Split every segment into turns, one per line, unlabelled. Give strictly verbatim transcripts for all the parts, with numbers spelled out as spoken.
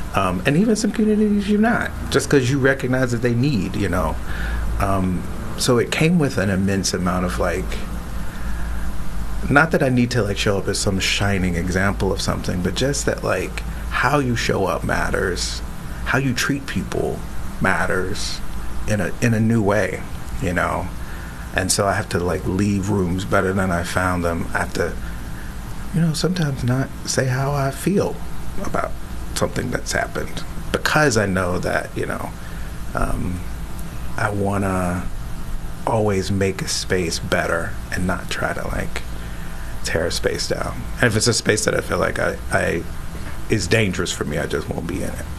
Um, and even some communities you're not, just because you recognize that they need, you know. Um, so it came with an immense amount of like, not that I need to like show up as some shining example of something, but just that like how you show up matters, how you treat people matters in a in a new way, you know. And so I have to like leave rooms better than I found them. I have to, you know, sometimes not say how I feel about something that's happened, because I know that, you know, um, I want to always make a space better and not try to like tear a space down. And if it's a space that I feel like I, I is dangerous for me, I just won't be in it.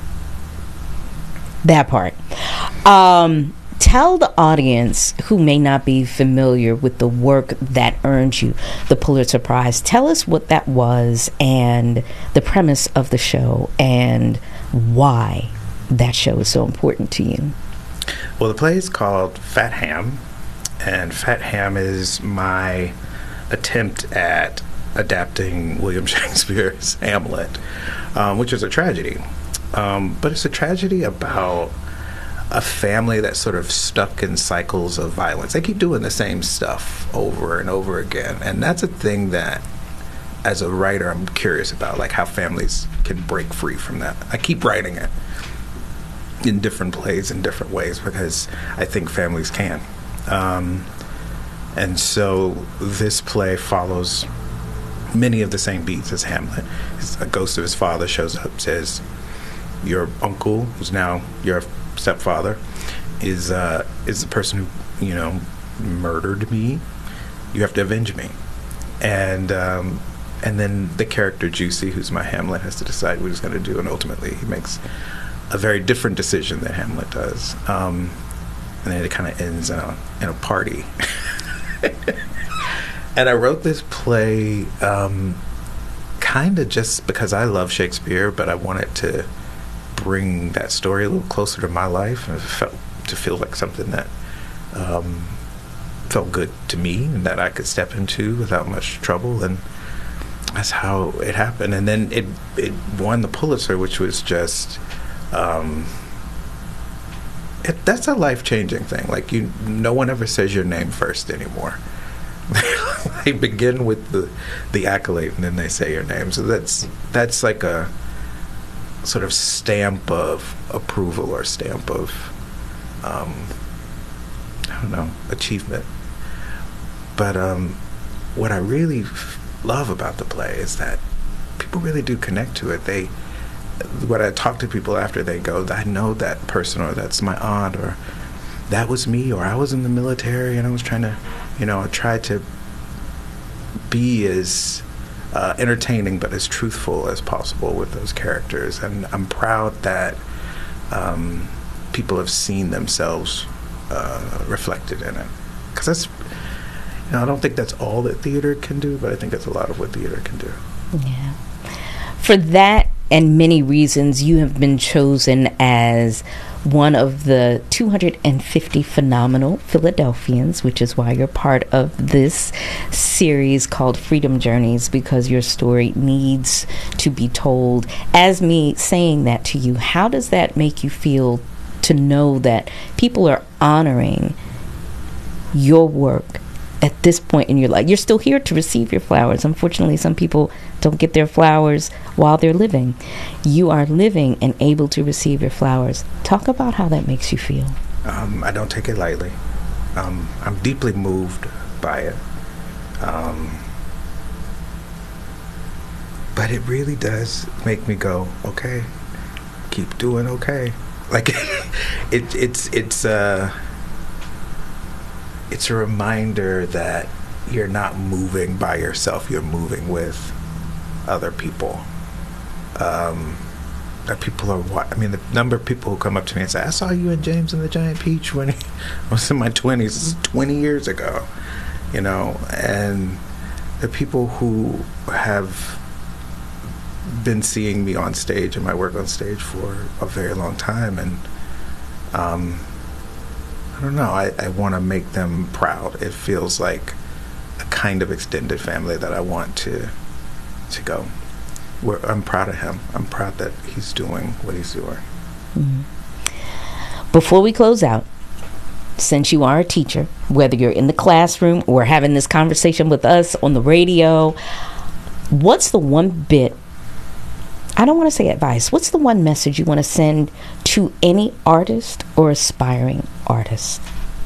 That part. Um, tell the audience who may not be familiar with the work that earned you the Pulitzer Prize. Tell us what that was and the premise of the show and why that show is so important to you.
Well, the play is called Fat Ham, and Fat Ham is my attempt at adapting William Shakespeare's Hamlet, um, which is a tragedy. Um, but it's a tragedy about a family that's sort of stuck in cycles of violence. They keep doing the same stuff over and over again. And that's a thing that, as a writer, I'm curious about, like how families can break free from that. I keep writing it in different plays in different ways because I think families can. Um, and so this play follows many of the same beats as Hamlet. A ghost of his father shows up, says, your uncle, who's now your stepfather, is uh, is the person who, you know, murdered me. You have to avenge me. And um, and then the character Juicy, who's my Hamlet, has to decide what he's going to do, and ultimately he makes a very different decision than Hamlet does. Um, and then it kind of ends in a, in a party. And I wrote this play um, kind of just because I love Shakespeare, but I wanted to bring that story a little closer to my life, and it felt to feel like something that um, felt good to me and that I could step into without much trouble, and that's how it happened. And then it it won the Pulitzer, which was just um, it, that's a life-changing thing. Like, you, no one ever says your name first anymore. They begin with the the accolade and then they say your name. So that's that's like a sort of stamp of approval or stamp of um, I don't know, achievement. But um, what I really f- love about the play is that people really do connect to it. They, when I talk to people after they go, I know that person, or that's my aunt, or that was me, or I was in the military and I was trying to, you know, I tried to be as uh, entertaining but as truthful as possible with those characters. And I'm proud that um, people have seen themselves uh, reflected in it. Because that's, you know, I don't think that's all that theater can do, but I think that's a lot of what theater can do.
Yeah. For that and many reasons, you have been chosen as one of the two hundred fifty phenomenal Philadelphians, which is why you're part of this series called Freedom Journeys, because your story needs to be told. As me saying that to you, how does that make you feel to know that people are honoring your work at this point in your life? You're still here to receive your flowers. Unfortunately, some people don't get their flowers while they're living. You are living and able to receive your flowers. Talk about how that makes you feel.
Um, I don't take it lightly. Um, I'm deeply moved by it. Um, but it really does make me go, okay, keep doing okay. Like, it, it's, it's, uh, it's a reminder that you're not moving by yourself, you're moving with other people. Um, that people are, wa- I mean, the number of people who come up to me and say, I saw you and James and the Giant Peach when I was in my twenties. This is twenty years ago, you know, and the people who have been seeing me on stage and my work on stage for a very long time. And um, I don't know, I, I want to make them proud. It feels like a kind of extended family that I want to to go. we're, I'm proud of him. I'm proud that he's doing what he's doing.
Mm-hmm. Before we close out, since you are a teacher, whether you're in the classroom or having this conversation with us on the radio, what's the one bit, I don't want to say advice, what's the one message you want to send to any artist or aspiring artist?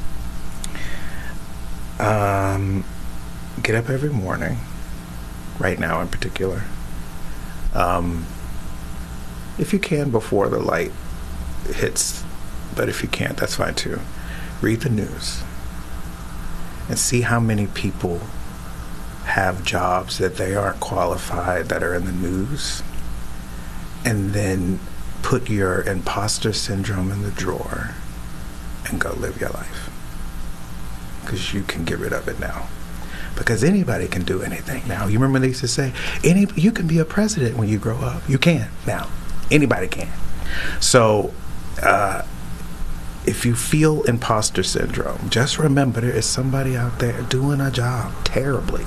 Um, get up every morning, right now in particular. Um, if you can before the light hits, but if you can't, that's fine too. Read the news and see how many people have jobs that they aren't qualified that are in the news, and then put your imposter syndrome in the drawer and go live your life, because you can get rid of it now, because anybody can do anything now. You remember they used to say, any you can be a president when you grow up. You can now. Anybody can. So uh if you feel imposter syndrome, just remember there is somebody out there doing a job terribly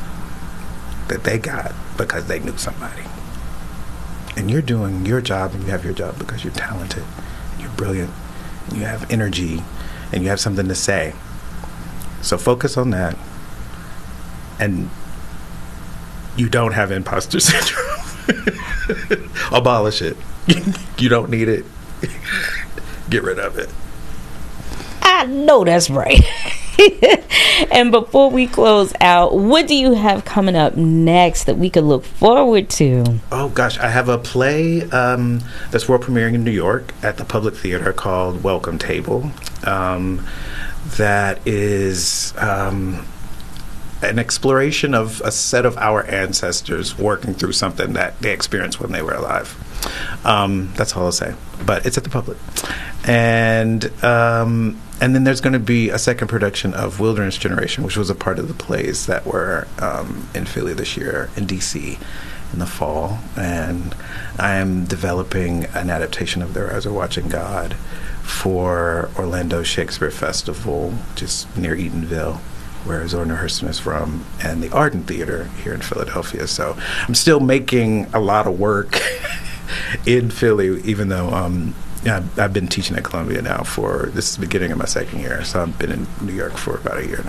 that they got because they knew somebody. And you're doing your job, and you have your job because you're talented, and you're brilliant, and you have energy, and you have something to say. So focus on that. And you don't have imposter syndrome. Abolish it. You don't need it. Get rid of it.
I know that's right. And before we close out, what do you have coming up next that we could look forward to?
Oh gosh, I have a play um, that's world premiering in New York at the Public Theater called Welcome Table. Um, that is um, an exploration of a set of our ancestors working through something that they experienced when they were alive. Um, that's all I'll say. But it's at the Public. And um, and then there's going to be a second production of Wilderness Generation, which was a part of the plays that were um, in Philly this year, in D C in the fall. And I am developing an adaptation of Their Eyes Are Watching God for Orlando Shakespeare Festival, just near Eatonville, where Zora Neale Hurston is from, and the Ardent Theater here in Philadelphia. So I'm still making a lot of work in Philly, even though um, yeah, I've been teaching at Columbia now for, this is the beginning of my second year, so I've been in New York for about a year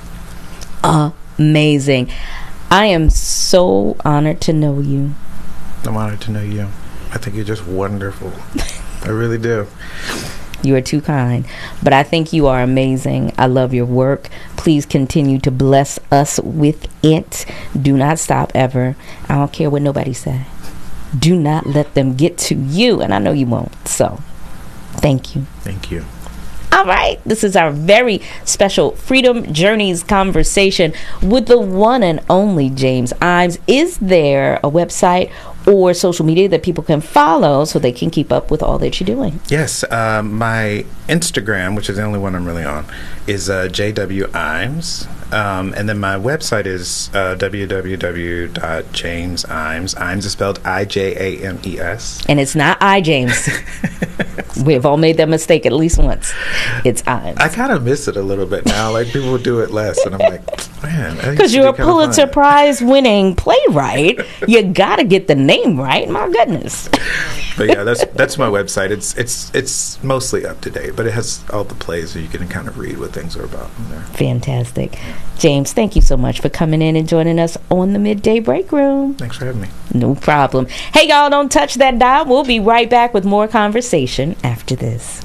now.
Amazing. I am so honored to know you.
I'm honored to know you. I think you're just wonderful. I really do.
You are too kind. But I think you are amazing. I love your work. Please continue to bless us with it. Do not stop ever. I don't care what nobody says. Do not let them get to you. And I know you won't. So, thank you.
Thank you.
All right. This is our very special Freedom Journeys conversation with the one and only James Imes. Is there a website or social media that people can follow so they can keep up with all that you're doing?
Yes. Um, my Instagram, which is the only one I'm really on, is uh, J W Imes. Um, and then my website is uh, w w w dot james imes. Imes is spelled I J A M E S.
And it's not I, James. We've all made that mistake at least once. It's Imes.
I kind of miss it a little bit now. Like, people do it less. And I'm like, man.
Because you're a Pulitzer Prize winning playwright. You got to get the name right. My goodness.
But yeah, that's that's my website. It's it's it's mostly up to date, but it has all the plays so you can kind of read what things are about in there.
Fantastic. James, thank you so much for coming in and joining us on the Midday Break Room.
Thanks for having me.
No problem. Hey, y'all, don't touch that dial. We'll be right back with more conversation after this.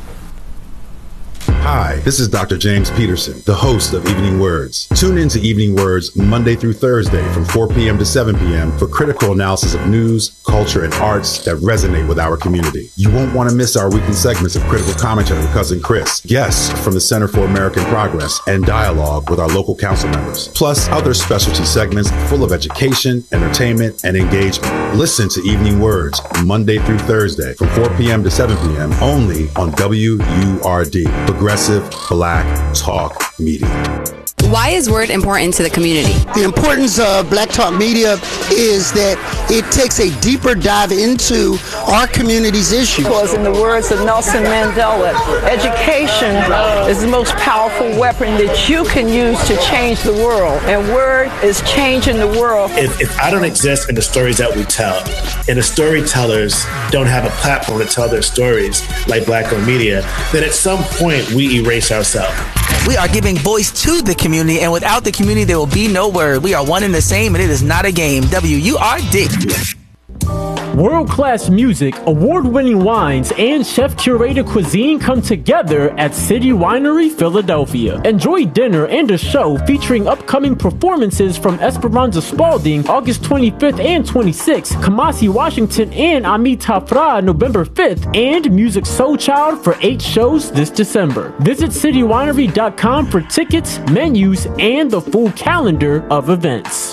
Hi, this is Doctor James Peterson, the host of Evening Words. Tune in to Evening Words Monday through Thursday from four p.m. to seven p.m. for critical analysis of news, culture, and arts that resonate with our community. You won't want to miss our weekly segments of critical commentary with Cousin Chris, guests from the Center for American Progress, and dialogue with our local council members, plus other specialty segments full of education, entertainment, and engagement. Listen to Evening Words Monday through Thursday from four p.m. to seven p.m. only on W U R D. Progressive Black Talk Media.
Why is Word important to the community?
The importance of Black Talk Media is that it takes a deeper dive into our community's issues.
Because in the words of Nelson Mandela, education is the most powerful weapon that you can use to change the world. And Word is changing the world.
If, if I don't exist in the stories that we tell, and the storytellers don't have a platform to tell their stories like Black-owned media, then at some point we erase ourselves.
We are giving voice to the community, and without the community, there will be no Word. We are one and the same, and it is not a game. W U R D.
World-class music, award-winning wines, and chef-curated cuisine come together at City Winery, Philadelphia. Enjoy dinner and a show featuring upcoming performances from Esperanza Spalding, August twenty-fifth and twenty-sixth, Kamasi Washington and Amit Tafra, November fifth, and Music Soul Child for eight shows this December. Visit city winery dot com for tickets, menus, and the full calendar of events.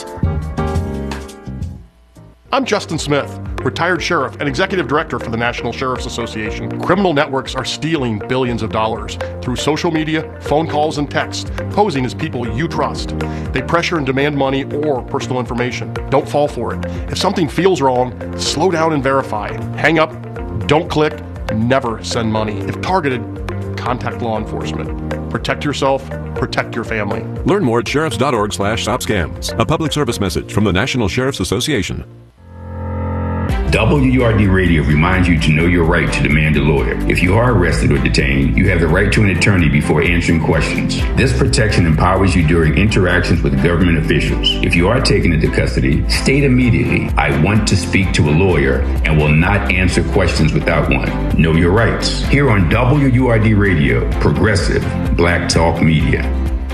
I'm Justin Smith, retired sheriff and executive director for the National Sheriff's Association. Criminal networks are stealing billions of dollars through social media, phone calls, and text, posing as people you trust. They pressure and demand money or personal information. Don't fall for it. If something feels wrong, slow down and verify. Hang up, don't click, never send money. If targeted, contact law enforcement. Protect yourself, protect your family.
Learn more at sheriffs dot org slash stop scams. A public service message from the National Sheriff's Association.
W U R D Radio reminds you to know your right to demand a lawyer. If you are arrested or detained, you have the right to an attorney before answering questions. This protection empowers you during interactions with government officials. If you are taken into custody, state immediately, I want to speak to a lawyer, and will not answer questions without one. Know your rights. Here on W U R D Radio, Progressive Black Talk Media.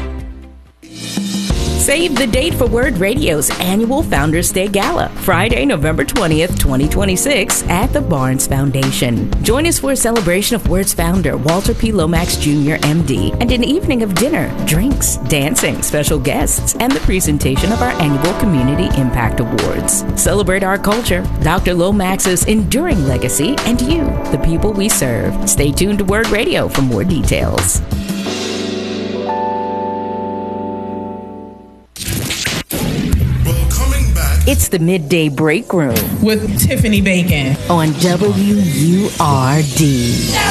Save the date for Word Radio's annual Founders Day Gala, Friday, November twentieth, twenty twenty-six, at the Barnes Foundation. Join us for a celebration of Word's founder, Walter P. Lomax Junior M D, and an evening of dinner, drinks, dancing, special guests, and the presentation of our annual Community Impact Awards. Celebrate our culture, Doctor Lomax's enduring legacy, and you, the people we serve. Stay tuned to Word Radio for more details. It's the Midday Break Room
with Tiffany Bacon
on W U R D.